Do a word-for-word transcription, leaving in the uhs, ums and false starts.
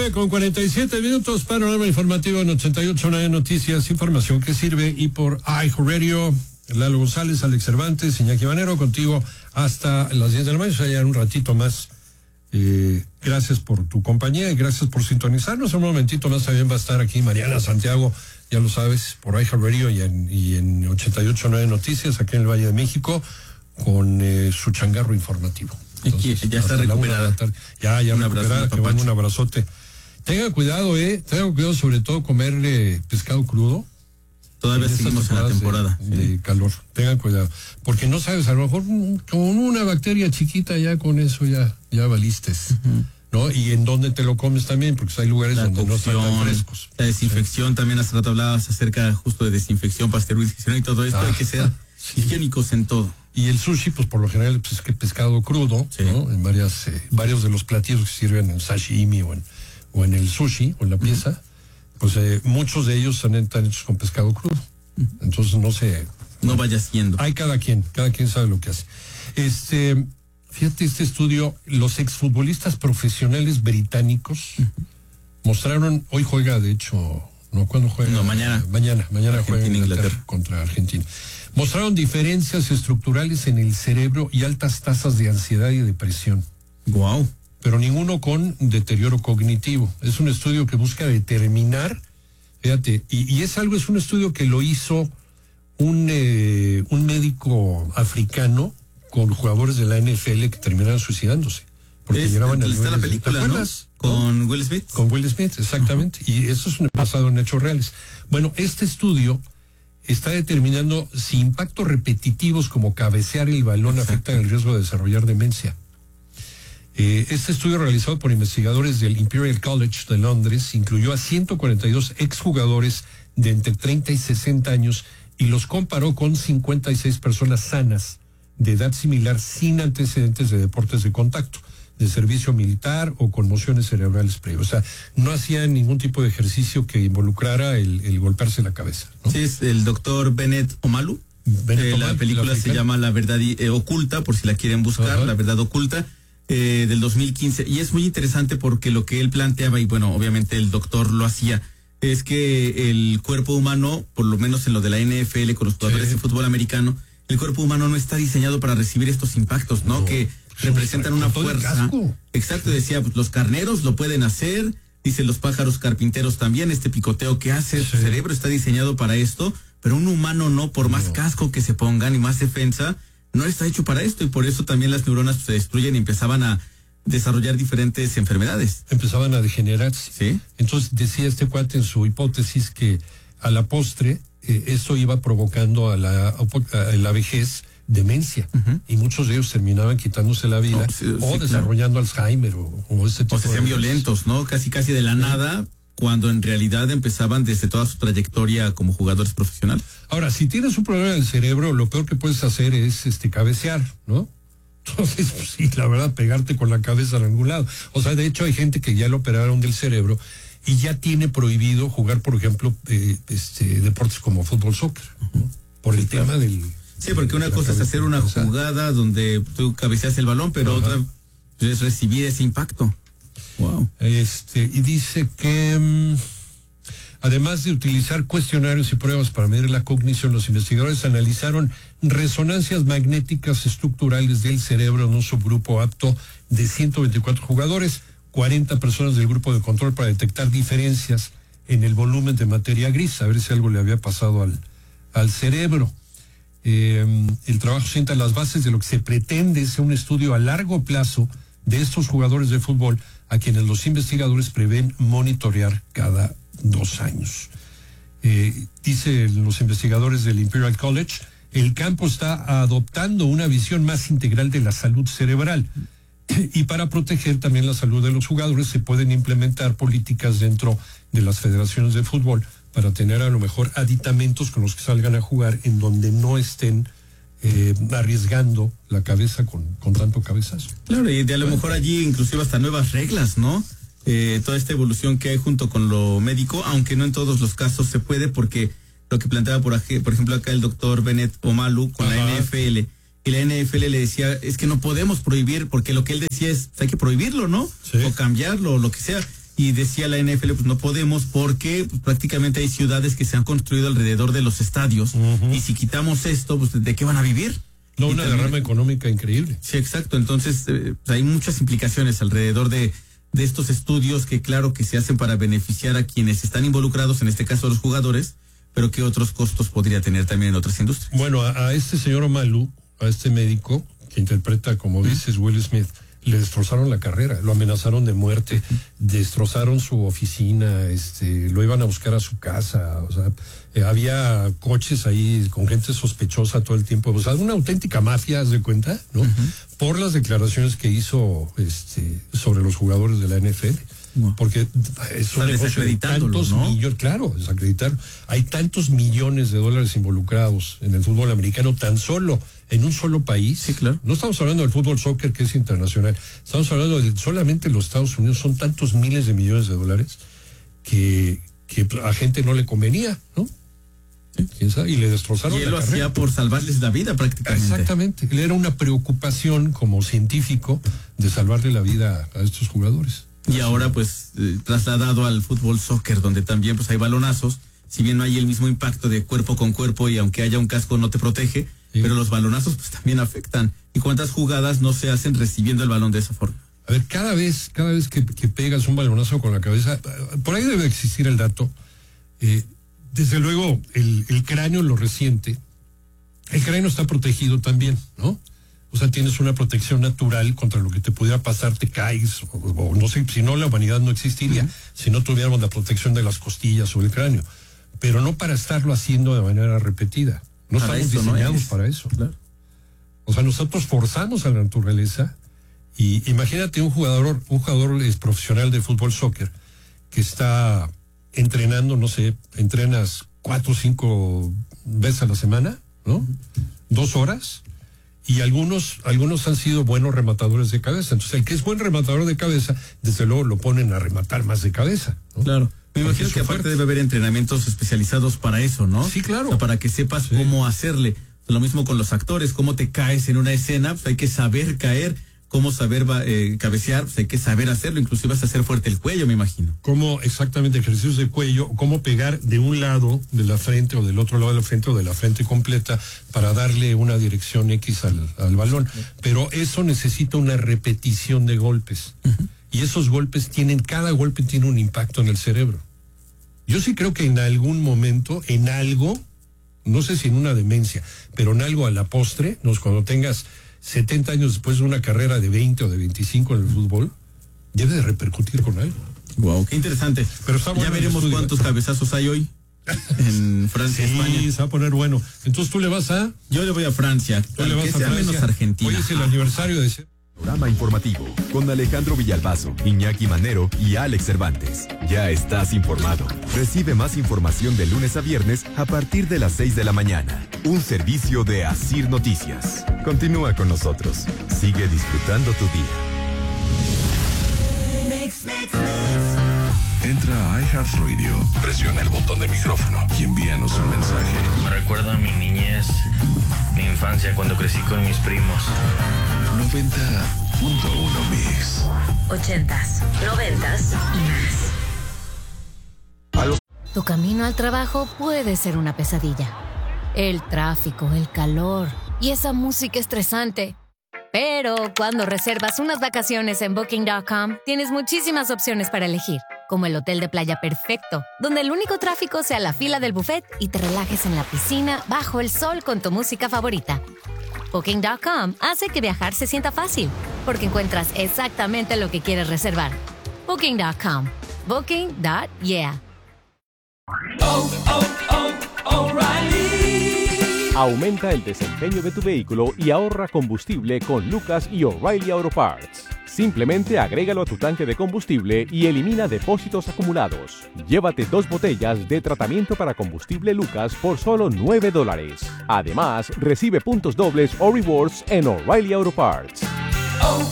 nueve con cuarenta y siete minutos, panorama informativo en ochenta y ocho punto nueve Noticias, información que sirve, y por iHeartRadio, Lalo González, Alex Cervantes, Iñaki Manero, contigo hasta las diez de la mañana, o sea, ya un ratito más. Eh, gracias por tu compañía y gracias por sintonizarnos. Un momentito más también va a estar aquí Mariana Santiago, ya lo sabes, por iHeartRadio y en, y en ochenta y ocho punto nueve Noticias, aquí en el Valle de México, con eh, su changarro informativo. Entonces, ya está recuperada. Ya, ya un recuperada, abrazo, que van un abrazote. Tengan cuidado, eh, tengan cuidado sobre todo comerle pescado crudo. Todavía seguimos en la temporada. De, sí. de calor, tengan cuidado. Porque no sabes, a lo mejor con una bacteria chiquita ya con eso ya, ya valistes. Uh-huh. ¿No? Y en dónde te lo comes también, porque hay lugares la donde cocción, no están tan frescos. La desinfección, sí. También hace rato hablabas acerca justo de desinfección, pasteurización y todo esto. Ah, hay que ser sí. higiénicos en todo. Y el sushi, pues por lo general, pues es que pescado crudo, sí. ¿no? En varias, eh, varios de los platillos que sirven en sashimi o en, o en el sushi o en la pieza, uh-huh. pues eh, muchos de ellos están, están hechos con pescado crudo. Uh-huh. Entonces no sé. No vaya siendo. Hay cada quien, cada quien sabe lo que hace. Este, fíjate este estudio, los exfutbolistas profesionales británicos uh-huh. mostraron, hoy juega de hecho, no, ¿cuándo juega? No, mañana. Mañana, mañana Argentina, juega Inglaterra, Inglaterra contra Argentina. Mostraron diferencias estructurales en el cerebro y altas tasas de ansiedad y depresión. Wow. Pero ninguno con deterioro cognitivo. Es un estudio que busca determinar, fíjate, y, y es algo, es un estudio que lo hizo un, eh, un médico africano con jugadores de la N F L que terminaron suicidándose. Porque es, llegaban está la película, ¿no? Con ¿no? Will Smith. Con Will Smith, exactamente. Uh-huh. Y eso es un basado en hechos reales. Bueno, este estudio está determinando si impactos repetitivos como cabecear el balón afectan el riesgo de desarrollar demencia. Eh, este estudio realizado por investigadores del Imperial College de Londres incluyó a ciento cuarenta y dos exjugadores de entre treinta y sesenta años y los comparó con cincuenta y seis personas sanas de edad similar sin antecedentes de deportes de contacto, de servicio militar o conmociones cerebrales previos. O sea, no hacían ningún tipo de ejercicio que involucrara el, el golpearse la cabeza, ¿no? Sí, es el doctor Bennett Omalu. Bennett eh, Omalu, la película se llama La Verdad eh, Oculta, por si la quieren buscar, Ajá. La Verdad Oculta, eh, del dos mil quince. Y es muy interesante porque lo que él planteaba, y bueno, obviamente el doctor lo hacía, es que el cuerpo humano, por lo menos en lo de la N F L, con los jugadores sí. de fútbol americano, el cuerpo humano no está diseñado para recibir estos impactos, ¿no? no. Que representan una fuerza. Exacto, decía, pues, los carneros lo pueden hacer, dice los pájaros carpinteros también, este picoteo que hace, sí. su cerebro está diseñado para esto, pero un humano no, por más no. casco que se pongan y más defensa, no está hecho para esto, y por eso también las neuronas pues, se destruyen y empezaban a desarrollar diferentes enfermedades. Empezaban a degenerarse. Sí. Entonces decía este cuate en su hipótesis que a la postre eh, esto iba provocando a la, a la vejez demencia, uh-huh. y muchos de ellos terminaban quitándose la vida, no, sí, o sí, desarrollando claro. Alzheimer o, o ese tipo o se hacían de violentos, ¿no? Casi casi de la sí. nada, cuando en realidad empezaban desde toda su trayectoria como jugadores profesionales. Ahora, si tienes un problema en el cerebro, lo peor que puedes hacer es este cabecear, ¿no? Entonces, pues, sí, la verdad, pegarte con la cabeza en algún lado. O sea, de hecho hay gente que ya lo operaron del cerebro y ya tiene prohibido jugar, por ejemplo, eh, este deportes como fútbol, soccer, ¿no? Por el sí, tema claro. del... Sí, porque una cosa es hacer una jugada donde tú cabeceas el balón, pero Ajá. otra es recibir ese impacto. Wow. Este, y dice que um, además de utilizar cuestionarios y pruebas para medir la cognición, los investigadores analizaron resonancias magnéticas estructurales del cerebro en un subgrupo apto de ciento veinticuatro jugadores, cuarenta personas del grupo de control para detectar diferencias en el volumen de materia gris, a ver si algo le había pasado al, al cerebro. Eh, el trabajo sienta las bases de lo que se pretende sea un estudio a largo plazo de estos jugadores de fútbol a quienes los investigadores prevén monitorear cada dos años. Eh, dice los investigadores del Imperial College, el campo está adoptando una visión más integral de la salud cerebral y para proteger también la salud de los jugadores se pueden implementar políticas dentro de las federaciones de fútbol para tener a lo mejor aditamentos con los que salgan a jugar en donde no estén eh, arriesgando la cabeza con, con tanto cabezazo. Claro, y de a lo bueno. mejor allí inclusive hasta nuevas reglas, ¿no? Eh, toda esta evolución que hay junto con lo médico, aunque no en todos los casos se puede, porque lo que planteaba por, por ejemplo acá el doctor Bennett Omalu con Ajá. la N F L, y la N F L le decía, es que no podemos prohibir, porque lo que él decía es, hay que prohibirlo, ¿no? Sí. O cambiarlo, o lo que sea. y decía la N F L, pues no podemos porque pues, prácticamente hay ciudades que se han construido alrededor de los estadios, uh-huh. y si quitamos esto, pues ¿de qué van a vivir? No, una también, derrama económica increíble. Sí, exacto. Entonces, eh, pues hay muchas implicaciones alrededor de, de estos estudios que claro que se hacen para beneficiar a quienes están involucrados, en este caso los jugadores, pero que otros costos podría tener también en otras industrias. Bueno, a, a este señor Omalu, a este médico que interpreta, como dices, Will Smith, le destrozaron la carrera, lo amenazaron de muerte, destrozaron su oficina, este, lo iban a buscar a su casa, o sea, eh, había coches ahí con gente sospechosa todo el tiempo, o sea, una auténtica mafia, ¿haz de cuenta? ¿No? Uh-huh. Por las declaraciones que hizo este, sobre los jugadores de la N F L. No. Porque es un negocio de tantos ¿no? millones, claro, desacreditar. Hay tantos millones de dólares involucrados en el fútbol americano, tan solo en un solo país. Sí, claro. No estamos hablando del fútbol soccer, que es internacional. Estamos hablando de solamente los Estados Unidos. Son tantos miles de millones de dólares que, que a gente no le convenía, ¿no? Sí. ¿Quién sabe? Y le destrozaron y él la lo carrera. hacía por salvarles la vida prácticamente. Exactamente. Él era una preocupación como científico de salvarle la vida a estos jugadores. Y ahora pues eh, trasladado al fútbol soccer, donde también pues hay balonazos, si bien no hay el mismo impacto de cuerpo con cuerpo y aunque haya un casco no te protege, sí. pero los balonazos pues también afectan. ¿Y cuántas jugadas no se hacen recibiendo el balón de esa forma? A ver, cada vez, cada vez que, que pegas un balonazo con la cabeza, por ahí debe existir el dato. Eh, desde luego, el, el cráneo lo resiente. El cráneo está protegido también, ¿no? O sea, tienes una protección natural contra lo que te pudiera pasar, te caes, o, o no sé, si no la humanidad no existiría, uh-huh. si no tuviéramos la protección de las costillas o el cráneo. Pero no para estarlo haciendo de manera repetida. No para estamos eso, diseñados no para eso. Claro. O sea, nosotros forzamos a la naturaleza y imagínate un jugador, un jugador es profesional de fútbol soccer que está entrenando, no sé, entrenas cuatro o cinco veces a la semana, ¿no? Uh-huh. Dos horas. Y algunos, algunos han sido buenos rematadores de cabeza. Entonces, el que es buen rematador de cabeza, desde luego lo ponen a rematar más de cabeza, ¿no? Claro. Me imagino que aparte debe haber entrenamientos especializados para eso, ¿no? Sí, claro. O sea, para que sepas sí. cómo hacerle. Lo mismo con los actores, cómo te caes en una escena, pues hay que saber caer, cómo saber eh, cabecear, pues hay que saber hacerlo, inclusive hasta hacer fuerte el cuello, me imagino. Cómo exactamente ejercicios de cuello, cómo pegar de un lado de la frente o del otro lado de la frente o de la frente completa para darle una dirección X al, al balón. Pero eso necesita una repetición de golpes. Uh-huh. Y esos golpes tienen, cada golpe tiene un impacto en el cerebro. Yo sí creo que en algún momento, en algo, no sé si en una demencia, pero en algo a la postre, no, cuando tengas setenta años después de una carrera de veinte o de veinticinco en el fútbol, debe de repercutir con algo. Wow, qué interesante. Pero está bueno, ya veremos cuántos cabezazos hay hoy en Francia, sí, España. Sí, se va a poner bueno. Entonces tú le vas a... Yo le voy a Francia. Tú le vas a Francia. Menos Argentina. Hoy es el aniversario de... Programa informativo con Alejandro Villalbazo, Iñaki Manero y Alex Cervantes. Ya estás informado. Recibe más información de lunes a viernes a partir de las seis de la mañana. Un servicio de Asir Noticias. Continúa con nosotros. Sigue disfrutando tu día. Mix, mix, mix. Entra a iHeartRadio, presiona el botón de micrófono y envíanos un mensaje. Me recuerda a mi niñez, mi infancia cuando crecí con mis primos. noventa punto uno Mix. Ochentas, noventas y más. Tu camino al trabajo puede ser una pesadilla. El tráfico, el calor y esa música estresante. Pero cuando reservas unas vacaciones en Booking punto com, tienes muchísimas opciones para elegir, como el hotel de playa perfecto, donde el único tráfico sea la fila del buffet y te relajes en la piscina bajo el sol con tu música favorita. Booking punto com hace que viajar se sienta fácil, porque encuentras exactamente lo que quieres reservar. Booking punto com. Booking punto yeah. Oh, oh, oh, O'Reilly. Aumenta el desempeño de tu vehículo y ahorra combustible con Lucas y O'Reilly Auto Parts. Simplemente agrégalo a tu tanque de combustible y elimina depósitos acumulados. Llévate dos botellas de tratamiento para combustible Lucas por solo nueve dólares. Además, recibe puntos dobles o rewards en O'Reilly Auto Parts. Oh,